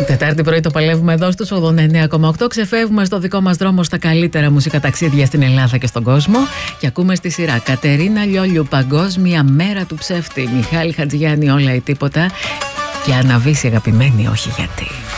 Τετάρτη πρωί το παλεύουμε εδώ στους 89,8. Ξεφεύγουμε στο δικό μας δρόμο στα καλύτερα μουσικά ταξίδια στην Ελλάδα και στον κόσμο. Και ακούμε στη σειρά Κατερίνα Λιόλιου, Παγκόσμια Μέρα του Ψεύτη, Μιχάλη Χατζηγιάννη, Όλα ή Τίποτα, και Αναβίση, αγαπημένη, όχι γιατί.